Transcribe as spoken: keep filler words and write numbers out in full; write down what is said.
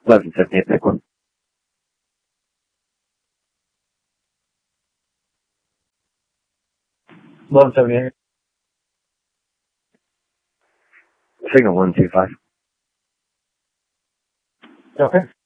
eleven seventy-eight, pick one. eleven seventy-eight. Signal one two five. Okay.